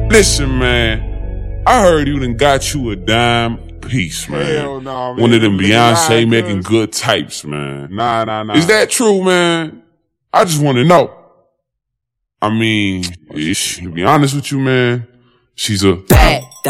Listen, man, I heard you done got you a dime piece, man. Hell no, man. One of them Beyonce Nah, making cuz. good types, man. Nah. Is that true, man? I just want to know. I mean, to be honest with you, man, she's a bad